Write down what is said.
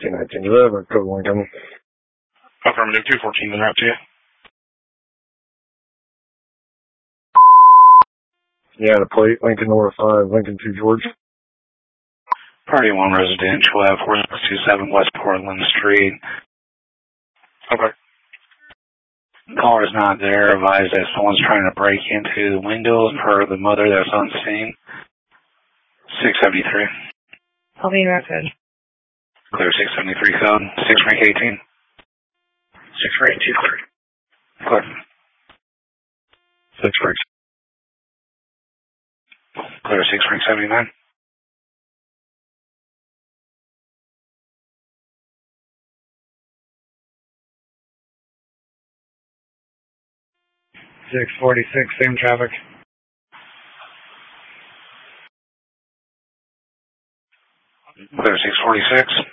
1911, code 1 coming. Affirmative 214 is out to you. Yeah, the plate, Lincoln North 5, Lincoln 2 George. Party 1 residential at 4627 West Portland Street. Okay. Caller is not there. Advise that someone's trying to break into the windows per the mother that's on scene. 673. I'll be right back. Clear 673 code. 6 rank 18. 6 rank 23. Clear. 6 rank. Clear 6 rank 79. Same traffic. Clear 646.